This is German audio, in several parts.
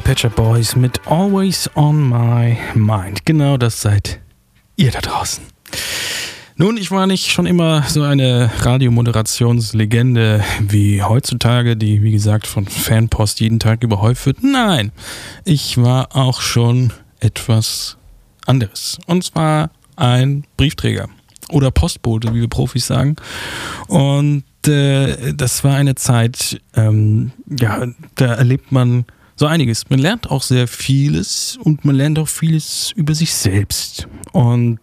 Pet Shop Boys mit Always on My Mind. Genau das seid ihr da draußen. Nun, ich war nicht schon immer so eine Radiomoderationslegende wie heutzutage, die, wie gesagt, von Fanpost jeden Tag überhäuft wird. Nein, ich war auch schon etwas anderes. Und zwar ein Briefträger oder Postbote, wie wir Profis sagen. Und das war eine Zeit, da erlebt man so einiges. Man lernt auch sehr vieles und man lernt auch vieles über sich selbst. Und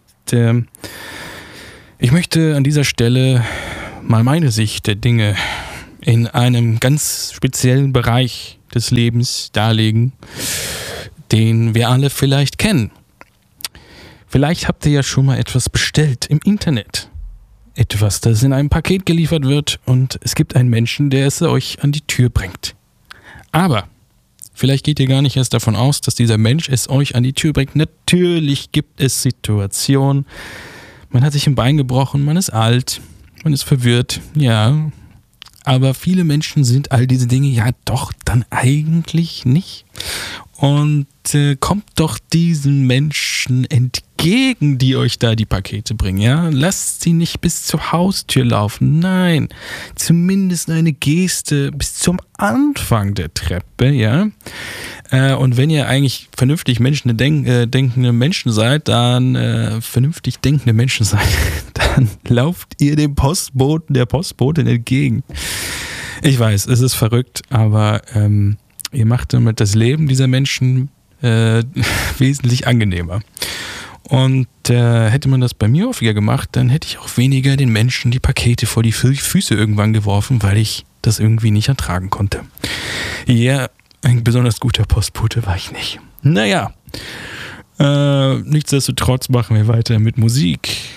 ich möchte an dieser Stelle mal meine Sicht der Dinge in einem ganz speziellen Bereich des Lebens darlegen, den wir alle vielleicht kennen. Vielleicht habt ihr ja schon mal etwas bestellt im Internet. Etwas, das in einem Paket geliefert wird und es gibt einen Menschen, der es euch an die Tür bringt. Aber vielleicht geht ihr gar nicht erst davon aus, dass dieser Mensch es euch an die Tür bringt. Natürlich gibt es Situationen, man hat sich ein Bein gebrochen, man ist alt, man ist verwirrt, ja. Aber viele Menschen sind all diese Dinge ja doch dann eigentlich nicht. Und kommt doch diesen Menschen entgegen, die euch da die Pakete bringen, ja? Lasst sie nicht bis zur Haustür laufen, nein. Zumindest eine Geste bis zum Anfang der Treppe, ja? Und wenn ihr eigentlich vernünftig denkende Menschen seid, dann lauft ihr dem Postboten, der Postbotin entgegen. Ich weiß, es ist verrückt, aber ihr macht damit das Leben dieser Menschen wesentlich angenehmer. Und hätte man das bei mir häufiger gemacht, dann hätte ich auch weniger den Menschen die Pakete vor die Füße irgendwann geworfen, weil ich das irgendwie nicht ertragen konnte. Ja, ein besonders guter Postbote war ich nicht. Naja, nichtsdestotrotz machen wir weiter mit Musik.